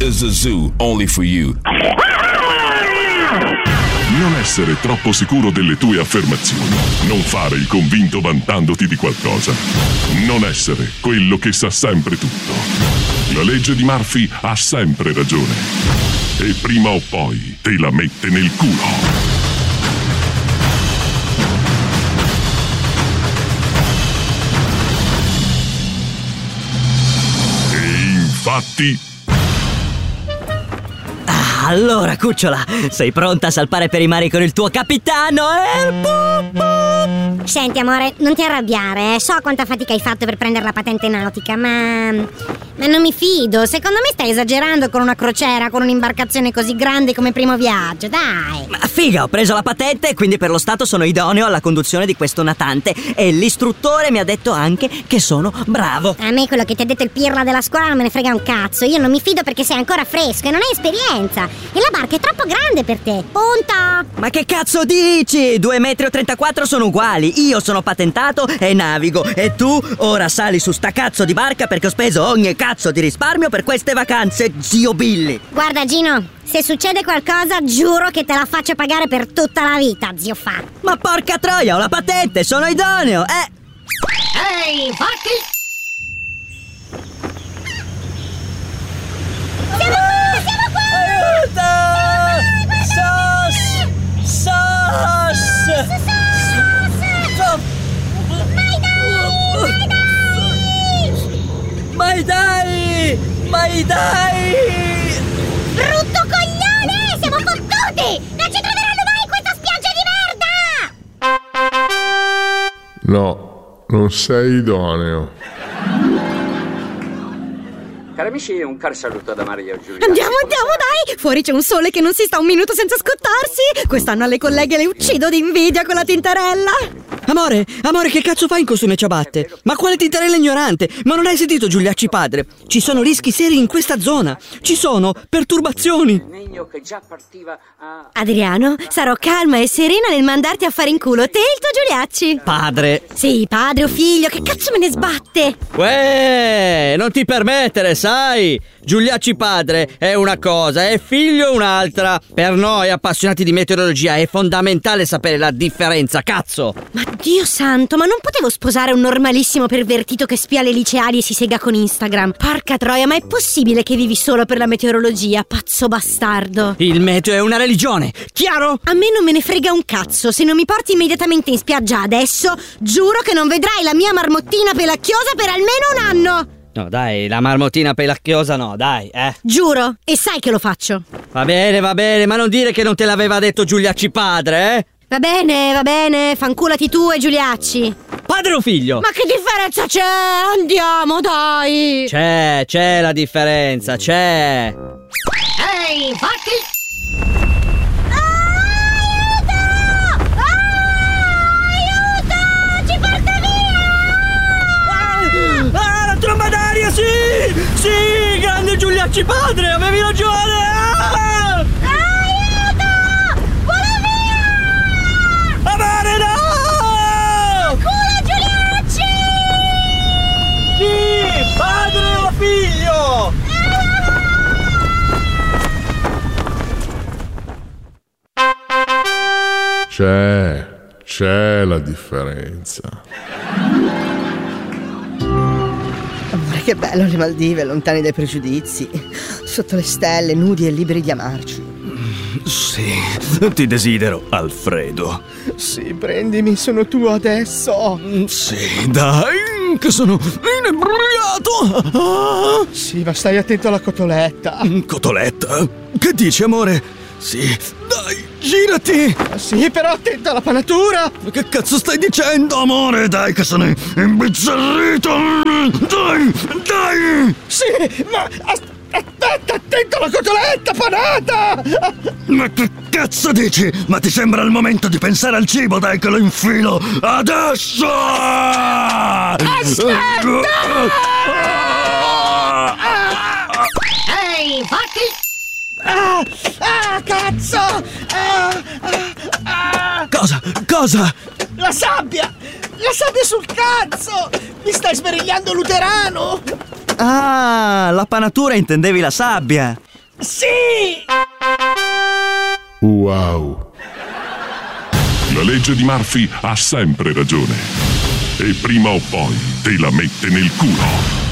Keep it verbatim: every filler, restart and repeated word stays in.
is a zoo only for you. Non essere troppo sicuro delle tue affermazioni. Non fare il convinto vantandoti di qualcosa. Non essere quello che sa sempre tutto. La legge di Murphy ha sempre ragione. E prima o poi te la mette nel culo. E infatti... Allora, cucciola, sei pronta a salpare per i mari con il tuo capitano? Eh? Senti, amore, non ti arrabbiare, eh. So quanta fatica hai fatto per prendere la patente nautica, ma... ma non mi fido. Secondo me stai esagerando con una crociera, con un'imbarcazione così grande come primo viaggio, dai. Ma figa, ho preso la patente e quindi per lo stato sono idoneo alla conduzione di questo natante. E l'istruttore mi ha detto anche che sono bravo. A me quello che ti ha detto il pirla della scuola non me ne frega un cazzo. Io non mi fido perché sei ancora fresco e non hai esperienza. E la barca è troppo grande per te, punto. Ma che cazzo dici? due virgola trentaquattro metri sono uguali. Io sono patentato e navigo. E tu ora sali su sta cazzo di barca perché ho speso ogni cazzo di risparmio per queste vacanze, zio Billy. Guarda Gino, se succede qualcosa giuro che te la faccio pagare per tutta la vita, zio Fa. Ma porca troia, ho la patente, sono idoneo, eh. Ehi, fatti! Siamo qua, siamo qua! Aiuto! Sos! Sos! Mai dai! Mai dai! Brutto coglione! Siamo fottuti! Non ci troveranno mai in questa spiaggia di merda! No, non sei idoneo. Cari amici, un caro saluto da Maria e Giulia. Andiamo, andiamo, dai! Fuori c'è un sole che non si sta un minuto senza scottarsi! Quest'anno alle colleghe le uccido di invidia con la tintarella! Amore, amore, che cazzo fai in costume e ciabatte? Ma quale tintarella ignorante? Ma non hai sentito Giuliacci padre? Ci sono rischi seri in questa zona. Ci sono perturbazioni. Che già partiva a... Adriano, sarò calma e serena nel mandarti a fare in culo te e il tuo Giuliacci. Padre. Sì, padre o figlio, che cazzo me ne sbatte? Uè, non ti permettere, sai? Giuliacci padre è una cosa e figlio un'altra. Per noi appassionati di meteorologia è fondamentale sapere la differenza, cazzo. Ma Dio santo, ma non potevo sposare un normalissimo pervertito che spia le liceali e si sega con Instagram. Porca troia, ma è possibile che vivi solo per la meteorologia, pazzo bastardo? Il meteo è una religione, chiaro? A me non me ne frega un cazzo. Se non mi porti immediatamente in spiaggia adesso, giuro che non vedrai la mia marmottina pelacchiosa per almeno un anno. No dai, la marmottina pelacchiosa no, dai, eh. Giuro, e sai che lo faccio. Va bene, va bene, ma non dire che non te l'aveva detto Giuliacci padre, eh? Va bene, va bene, fanculati tu e Giuliacci. Padre o figlio? Ma che differenza c'è? Andiamo, dai! C'è, c'è la differenza, c'è. Ehi, fatti! Tromba d'aria, sì! Sì! Grande Giuliacci padre, avevi ragione! Ah! Aiuto! Vola via! Amore, no! Culo Giuliacci! Chi? Padre o figlio? C'è, c'è la differenza. Amore, che bello le Maldive, lontani dai pregiudizi, sotto le stelle, nudi e liberi di amarci. Sì, ti desidero, Alfredo. Sì, prendimi, sono tuo adesso. Sì, dai, che sono inebriato. Ah. Sì, ma stai attento alla cotoletta. Cotoletta? Che dici, amore? Sì, dai, girati. Sì, però attento alla panatura. Che cazzo stai dicendo, amore? Dai, che sono imbizzarrito. Dai, dai. Sì, ma aspetta, attento alla cotoletta panata. Ma che cazzo dici? Ma ti sembra il momento di pensare al cibo? Dai che lo infilo adesso. Aspetta. Ehi, fatti! Ah, ah, cazzo! Ah, ah, ah. Cosa? Cosa? La sabbia! La sabbia sul cazzo! Mi stai smerigliando l'uterano! Ah, la panatura intendevi la sabbia. Sì! Wow. La legge di Murphy ha sempre ragione. E prima o poi te la mette nel culo.